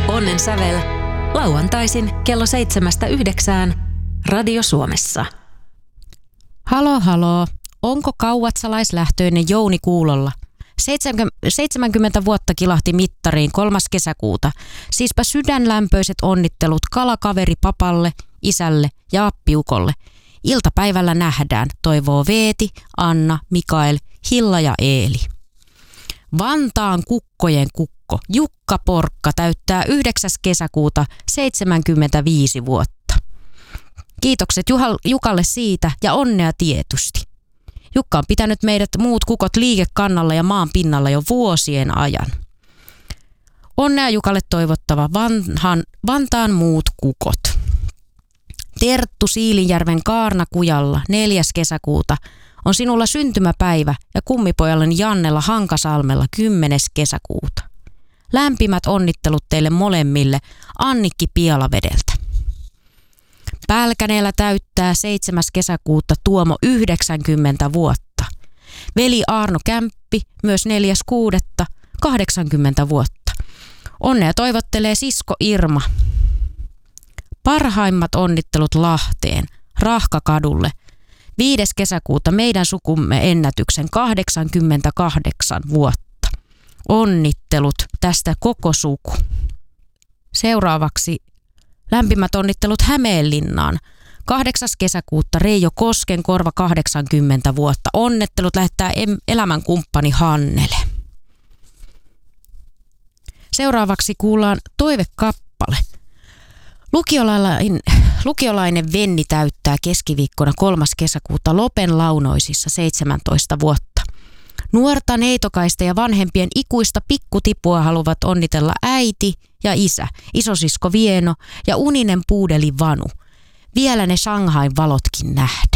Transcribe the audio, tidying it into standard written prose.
Onnen sävel. Lauantaisin kello 7-9 Radio Suomessa. Halo. Onko kauatsalaislähtöinen Jouni kuulolla? 70 vuotta kilahti mittariin 3. kesäkuuta. Siispä sydänlämpöiset onnittelut kalakaveri papalle, isälle ja appiukolle. Iltapäivällä nähdään, toivoo Veeti, Anna, Mikael, Hilla ja Eeli. Vantaan kukkojen kukko Jukka Porkka täyttää 9. kesäkuuta 75 vuotta. Kiitokset Jukalle siitä ja onnea tietysti. Jukka on pitänyt meidät muut kukot liikekannalla ja maan pinnalla jo vuosien ajan. Onnea Jukalle toivottava Vantaan muut kukot. Terttu Siilinjärven Kaarnakujalla 4. kesäkuuta on sinulla syntymäpäivä ja kummipojallani Jannella Hankasalmella 10. kesäkuuta. Lämpimät onnittelut teille molemmille Annikki Pialavedeltä. Pälkäneellä täyttää 7. kesäkuuta Tuomo 90 vuotta. Veli Aarno Kämppi myös 4.6. 80 vuotta. Onnea toivottelee sisko Irma. Parhaimmat onnittelut Lahteen, Rahkakadulle. 5. kesäkuuta meidän sukumme ennätyksen 88 vuotta. Onnittelut tästä koko suku. Seuraavaksi lämpimät onnittelut Hämeenlinnaan. 8. kesäkuuta Reijo Koskenkorva 80 vuotta. Onnittelut lähettää elämänkumppani Hannele. Seuraavaksi kuullaan toivekappale. Lukiolainen Venni täyttää keskiviikkona 3. kesäkuuta Lopen launoisissa 17 vuotta. Nuorta neitokaista ja vanhempien ikuista pikkutipua haluavat onnitella äiti ja isä, isosisko Vieno ja uninen puudeli Vanu. Vielä ne Shanghain valotkin nähdä.